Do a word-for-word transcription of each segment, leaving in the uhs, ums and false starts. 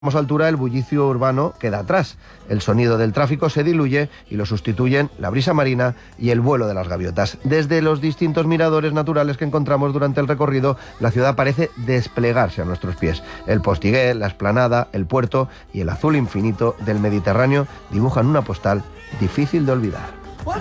A altura, el bullicio urbano queda atrás. El sonido del tráfico se diluye y lo sustituyen la brisa marina y el vuelo de las gaviotas. Desde los distintos miradores naturales que encontramos durante el recorrido, la ciudad parece desplegarse a nuestros pies. El Postiguet, la Explanada, el puerto y el azul infinito del Mediterráneo dibujan una postal difícil de olvidar.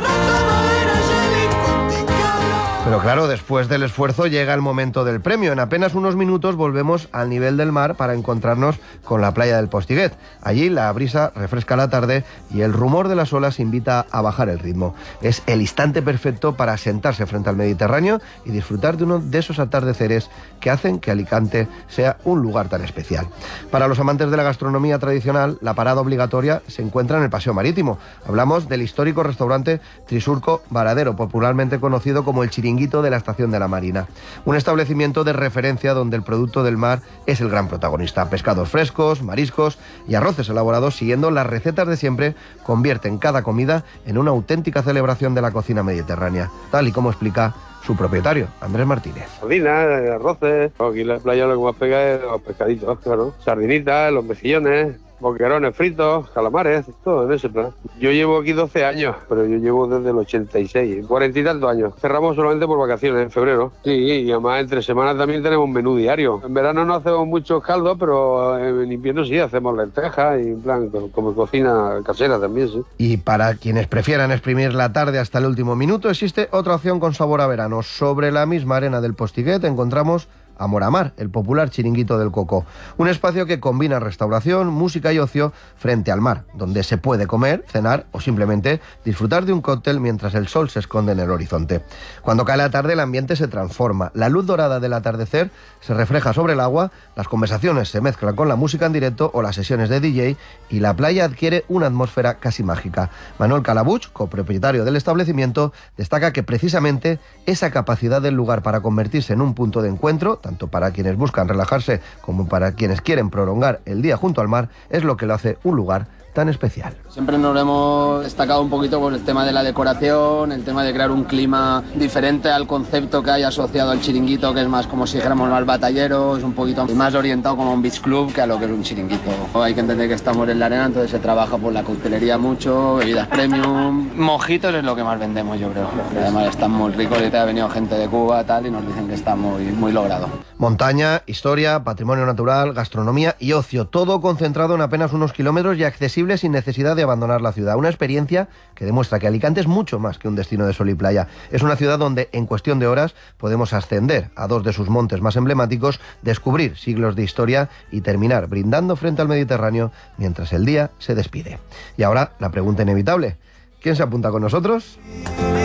Pero claro, después del esfuerzo llega el momento del premio. En apenas unos minutos volvemos al nivel del mar para encontrarnos con la playa del Postiguet. Allí la brisa refresca la tarde y el rumor de las olas invita a bajar el ritmo. Es el instante perfecto para sentarse frente al Mediterráneo y disfrutar de uno de esos atardeceres que hacen que Alicante sea un lugar tan especial. Para los amantes de la gastronomía tradicional, la parada obligatoria se encuentra en el Paseo Marítimo. Hablamos del histórico restaurante Trisurco Varadero, popularmente conocido como el Chiringuito de la Estación de la Marina. Un establecimiento de referencia donde el producto del mar es el gran protagonista. Pescados frescos, mariscos y arroces elaborados siguiendo las recetas de siempre convierten cada comida en una auténtica celebración de la cocina mediterránea, tal y como explica su propietario, Andrés Martínez. Sardinas, arroces, aquí en la playa lo que más pega es los pescaditos, claro. Sardinitas, los mejillones, boquerones fritos, calamares, todo en ese plan. Yo llevo aquí doce años, pero yo llevo desde el ochenta y seis, cuarenta y tantos años. Cerramos solamente por vacaciones en febrero. Sí, y además entre semanas también tenemos un menú diario. En verano no hacemos muchos caldos, pero en invierno sí hacemos lentejas y en plan como cocina casera también, sí. Y para quienes prefieran exprimir la tarde hasta el último minuto, existe otra opción con sabor a verano. Sobre la misma arena del Postiguet encontramos Amor a Mar, el popular Chiringuito del Coco. Un espacio que combina restauración, música y ocio frente al mar, donde se puede comer, cenar o simplemente disfrutar de un cóctel mientras el sol se esconde en el horizonte. Cuando cae la tarde el ambiente se transforma. La luz dorada del atardecer se refleja sobre el agua, las conversaciones se mezclan con la música en directo o las sesiones de D J y la playa adquiere una atmósfera casi mágica. Manuel Calabuch, copropietario del establecimiento, destaca que precisamente esa capacidad del lugar para convertirse en un punto de encuentro, tanto para quienes buscan relajarse como para quienes quieren prolongar el día junto al mar, es lo que lo hace un lugar tan especial. Siempre nos hemos destacado un poquito por el tema de la decoración, el tema de crear un clima diferente al concepto que hay asociado al chiringuito, que es más como si dijéramos más batallero, es un poquito más orientado como a un beach club que a lo que es un chiringuito. Hay que entender que estamos en la arena, entonces se trabaja por la coctelería mucho, bebidas premium, mojitos es lo que más vendemos, yo creo. Además están muy ricos y te ha venido gente de Cuba tal y nos dicen que está muy, muy logrado. Montaña, historia, patrimonio natural, gastronomía y ocio, todo concentrado en apenas unos kilómetros y accesible sin necesidad de abandonar la ciudad. Una experiencia que demuestra que Alicante es mucho más que un destino de sol y playa. Es una ciudad donde en cuestión de horas podemos ascender a dos de sus montes más emblemáticos, descubrir siglos de historia y terminar brindando frente al Mediterráneo mientras el día se despide. Y ahora la pregunta inevitable: ¿quién se apunta con nosotros?